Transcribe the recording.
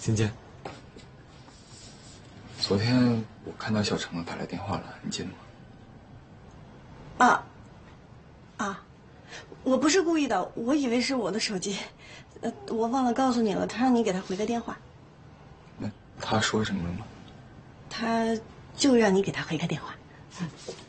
芊芊， 昨天我看到小程打来电话了，你接的吗？ 我不是故意的，我以为是我的手机，我忘了告诉你了，他让你给他回个电话。 那他说什么了吗？ 他就让你给他回个电话。